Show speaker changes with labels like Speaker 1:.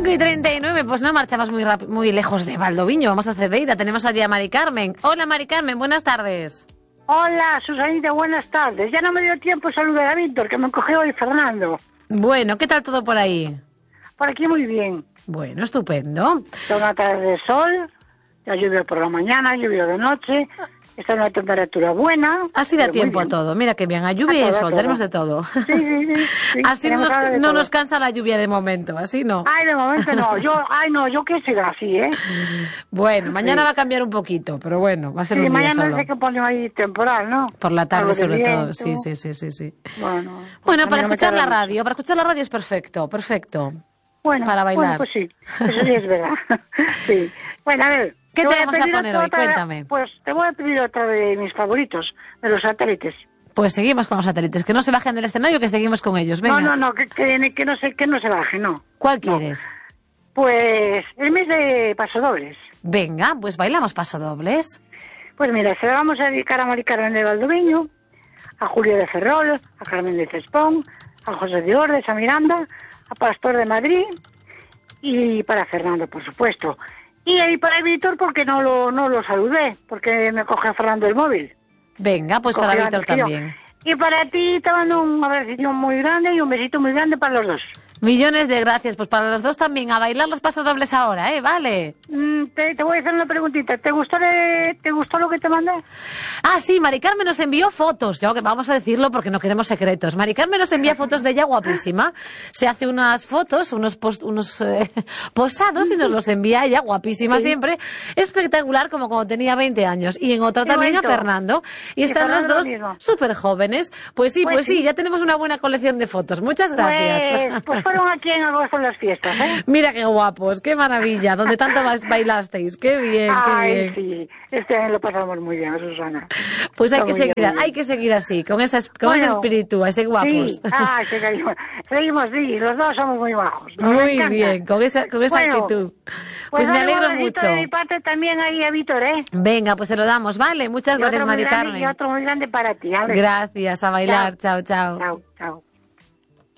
Speaker 1: 5:39, pues no marchamos muy lejos de Valdoviño, vamos a Cedeira, tenemos allí a Mari Carmen. Hola Mari Carmen, buenas tardes.
Speaker 2: Hola Susanita, buenas tardes. Ya no me dio tiempo saludar a Víctor, que me cogió hoy Fernando.
Speaker 1: Bueno, ¿qué tal todo por ahí?
Speaker 2: Por aquí muy bien.
Speaker 1: Bueno, estupendo.
Speaker 2: Está una tarde de sol, ya llovió por la mañana, llovió de noche, está en una temperatura buena.
Speaker 1: Así da tiempo a todo, mira qué bien, a lluvia y a sol, tenemos de todo.
Speaker 2: Sí.
Speaker 1: Así no nos cansa la lluvia de momento, así no.
Speaker 2: Ay, de momento no, yo que siga así, ¿eh?
Speaker 1: Bueno, mañana va a cambiar un poquito, pero bueno, va a ser un día
Speaker 2: mañana
Speaker 1: solo.
Speaker 2: sé que pone ahí temporal, ¿no?
Speaker 1: Por la tarde sobre
Speaker 2: viento.
Speaker 1: todo, sí.
Speaker 2: Bueno,
Speaker 1: para escuchar la radio, es perfecto.
Speaker 2: Bueno,
Speaker 1: para bailar.
Speaker 2: Pues sí, eso sí es verdad. Sí. Bueno, a ver.
Speaker 1: ¿Qué te vamos a poner hoy? Cuéntame.
Speaker 2: Pues te voy a pedir otra de mis favoritos, de los satélites.
Speaker 1: Pues seguimos con los satélites, que no se bajen del escenario, que seguimos con ellos. Venga.
Speaker 2: No, que no se baje, no.
Speaker 1: ¿Cuál quieres?
Speaker 2: Pues el mes de pasodobles.
Speaker 1: Venga, pues bailamos pasodobles.
Speaker 2: Pues mira, se lo vamos a dedicar a Mari Carmen de Valdoviño, a Julio de Ferrol, a Carmen de Cespón, a José de Ordes, a Miranda, a Pastor de Madrid y para Fernando, por supuesto. Y ahí para Víctor porque no lo saludé, porque me coge Fernando el móvil.
Speaker 1: Venga, pues para Víctor también.
Speaker 2: Y para ti te mando un abracito muy grande y un besito muy grande para los dos.
Speaker 1: Millones de gracias, pues para los dos también, a bailar los pasodobles ahora, ¿vale?
Speaker 2: Te voy a hacer una preguntita, ¿te gustó lo que te mandé?
Speaker 1: Ah, sí, Mari Carmen nos envió fotos, ya que vamos a decirlo porque no queremos secretos. Mari Carmen nos envía fotos de ella guapísima, se hace unas fotos, unos posados y nos los envía ella guapísima siempre, espectacular como cuando tenía 20 años. Y en otra también a Fernando, y están los dos súper jóvenes. Pues sí, ya tenemos una buena colección de fotos, muchas gracias.
Speaker 2: Pues fueron aquí en agosto las fiestas, ¿eh?
Speaker 1: Mira qué guapos, qué maravilla, donde tanto bailasteis, qué bien, qué bien.
Speaker 2: Sí, este año lo pasamos muy bien, Susana.
Speaker 1: Pues hay que seguir así, con ese espíritu, ese guapos.
Speaker 2: Sí, seguimos, los dos somos muy bajos.
Speaker 1: Muy bien, con esa actitud. Pues me alegro mucho.
Speaker 2: De mi parte también ahí a Víctor, ¿eh?
Speaker 1: Venga, pues se lo damos, ¿vale? Muchas gracias, Mari Carmen.
Speaker 2: Y otro muy grande para ti.
Speaker 1: Gracias, a bailar, chao.
Speaker 2: Chao.